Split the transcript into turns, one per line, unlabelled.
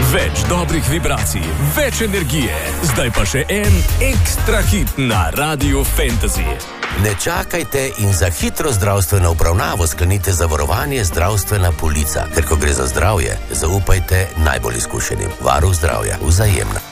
Več dobrih vibracij, več energije. Zdaj pa še en ekstra hit na Radiu Fantasy.
Ne čakajte in za hitro zdravstveno obravnavo sklenite zavarovanje Zdravstvena polica. Ker ko gre za zdravje, zaupajte najbolj izkušenim. Varuh zdravja, Vzajemna.